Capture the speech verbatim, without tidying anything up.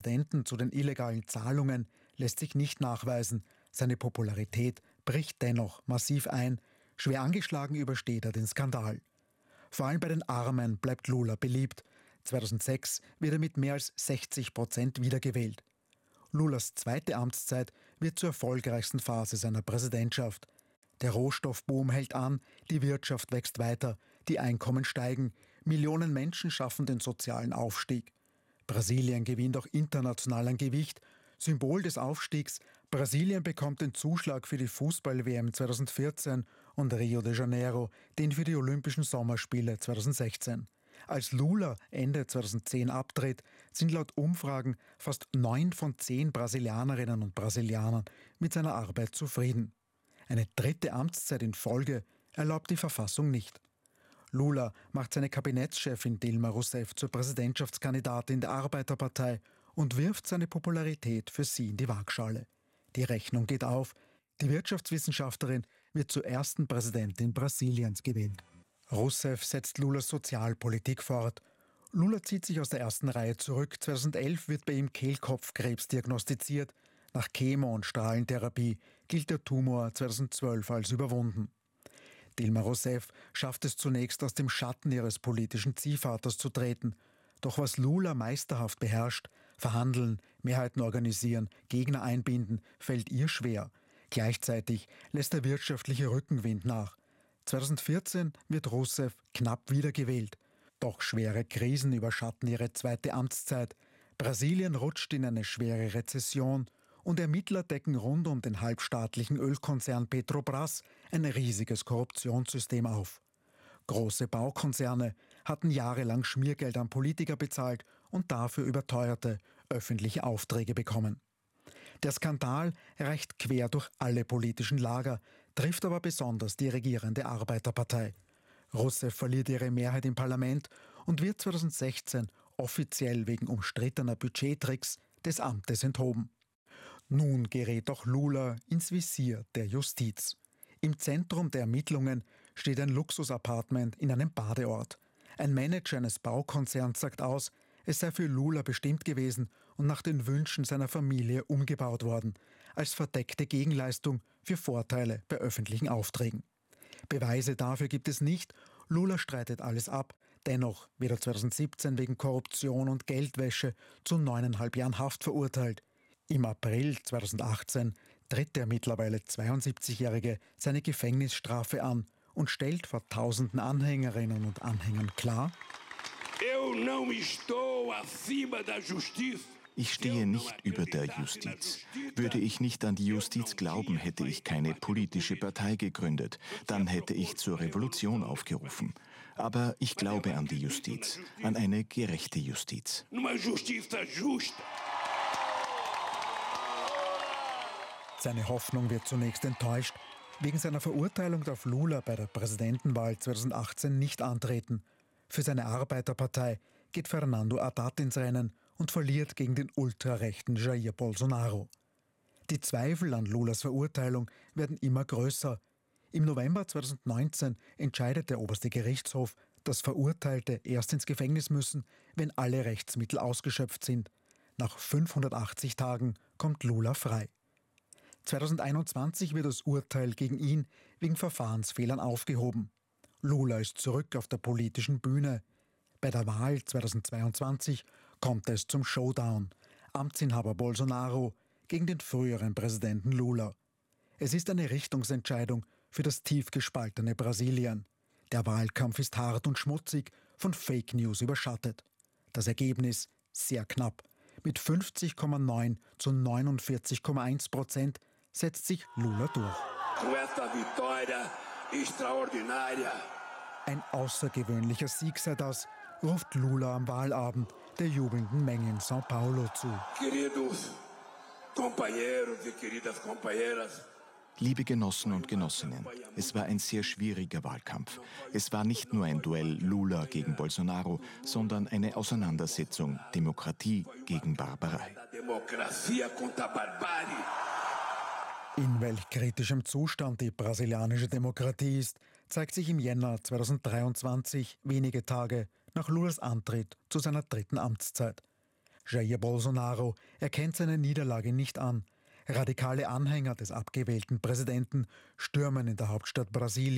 Präsidenten zu den illegalen Zahlungen lässt sich nicht nachweisen. Seine Popularität bricht dennoch massiv ein. Schwer angeschlagen übersteht er den Skandal. Vor allem bei den Armen bleibt Lula beliebt. zweitausendsechs wird er mit mehr als sechzig Prozent wiedergewählt. Lulas zweite Amtszeit wird zur erfolgreichsten Phase seiner Präsidentschaft. Der Rohstoffboom hält an, die Wirtschaft wächst weiter, die Einkommen steigen, Millionen Menschen schaffen den sozialen Aufstieg. Brasilien gewinnt auch international an Gewicht. Symbol des Aufstiegs: Brasilien bekommt den Zuschlag für die Fußball-W M zweitausendvierzehn und Rio de Janeiro den für die Olympischen Sommerspiele zweitausendsechzehn. Als Lula Ende zweitausendzehn abtritt, sind laut Umfragen fast neun von zehn Brasilianerinnen und Brasilianern mit seiner Arbeit zufrieden. Eine dritte Amtszeit in Folge erlaubt die Verfassung nicht. Lula macht seine Kabinettschefin Dilma Rousseff zur Präsidentschaftskandidatin der Arbeiterpartei und wirft seine Popularität für sie in die Waagschale. Die Rechnung geht auf. Die Wirtschaftswissenschaftlerin wird zur ersten Präsidentin Brasiliens gewählt. Rousseff setzt Lulas Sozialpolitik fort. Lula zieht sich aus der ersten Reihe zurück. zweitausendelf wird bei ihm Kehlkopfkrebs diagnostiziert. Nach Chemo- und Strahlentherapie gilt der Tumor zweitausendzwölf als überwunden. Dilma Rousseff schafft es zunächst, aus dem Schatten ihres politischen Ziehvaters zu treten. Doch was Lula meisterhaft beherrscht, verhandeln, Mehrheiten organisieren, Gegner einbinden, fällt ihr schwer. Gleichzeitig lässt der wirtschaftliche Rückenwind nach. zweitausendvierzehn wird Rousseff knapp wiedergewählt. Doch schwere Krisen überschatten ihre zweite Amtszeit. Brasilien rutscht in eine schwere Rezession und Ermittler decken rund um den halbstaatlichen Ölkonzern Petrobras ein riesiges Korruptionssystem auf. Große Baukonzerne hatten jahrelang Schmiergeld an Politiker bezahlt und dafür überteuerte öffentliche Aufträge bekommen. Der Skandal reicht quer durch alle politischen Lager, trifft aber besonders die regierende Arbeiterpartei. Rousseff verliert ihre Mehrheit im Parlament und wird zweitausendsechzehn offiziell wegen umstrittener Budgettricks des Amtes enthoben. Nun gerät auch Lula ins Visier der Justiz. Im Zentrum der Ermittlungen steht ein Luxusapartment in einem Badeort. Ein Manager eines Baukonzerns sagt aus, es sei für Lula bestimmt gewesen und nach den Wünschen seiner Familie umgebaut worden, als verdeckte Gegenleistung für Vorteile bei öffentlichen Aufträgen. Beweise dafür gibt es nicht. Lula streitet alles ab. Dennoch wird er zweitausendsiebzehn wegen Korruption und Geldwäsche zu neuneinhalb Jahren Haft verurteilt. Im April zweitausendachtzehn tritt der mittlerweile zweiundsiebzigjährige seine Gefängnisstrafe an und stellt vor tausenden Anhängerinnen und Anhängern klar: Ich stehe nicht über der Justiz. Würde ich nicht an die Justiz glauben, hätte ich keine politische Partei gegründet. Dann hätte ich zur Revolution aufgerufen. Aber ich glaube an die Justiz, an eine gerechte Justiz. Seine Hoffnung wird zunächst enttäuscht. Wegen seiner Verurteilung darf Lula bei der Präsidentenwahl zweitausendachtzehn nicht antreten. Für seine Arbeiterpartei geht Fernando Haddad ins Rennen und verliert gegen den ultrarechten Jair Bolsonaro. Die Zweifel an Lulas Verurteilung werden immer größer. Im November zweitausendneunzehn entscheidet der oberste Gerichtshof, dass Verurteilte erst ins Gefängnis müssen, wenn alle Rechtsmittel ausgeschöpft sind. Nach fünfhundertachtzig Tagen kommt Lula frei. zweitausendeinundzwanzig wird das Urteil gegen ihn wegen Verfahrensfehlern aufgehoben. Lula ist zurück auf der politischen Bühne. Bei der Wahl zweitausendzweiundzwanzig kommt es zum Showdown. Amtsinhaber Bolsonaro gegen den früheren Präsidenten Lula. Es ist eine Richtungsentscheidung für das tief gespaltene Brasilien. Der Wahlkampf ist hart und schmutzig, von Fake News überschattet. Das Ergebnis sehr knapp. Mit fünfzig Komma neun zu neunundvierzig Komma eins Prozent setzt sich Lula durch. Ein außergewöhnlicher Sieg sei das, ruft Lula am Wahlabend der jubelnden Menge in São Paulo zu. Liebe Genossen und Genossinnen, es war ein sehr schwieriger Wahlkampf. Es war nicht nur ein Duell Lula gegen Bolsonaro, sondern eine Auseinandersetzung Demokratie gegen Barbarei. In welch kritischem Zustand die brasilianische Demokratie ist, zeigt sich im Jänner zweitausenddreiundzwanzig, wenige Tage nach Lulas Antritt zu seiner dritten Amtszeit. Jair Bolsonaro erkennt seine Niederlage nicht an. Radikale Anhänger des abgewählten Präsidenten stürmen in der Hauptstadt Brasilia